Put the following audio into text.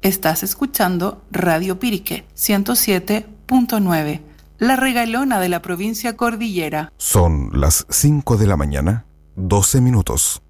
Estás escuchando Radio Pirique 107.9, la regalona de la provincia Cordillera. Son las 5 de la mañana, 12 minutos.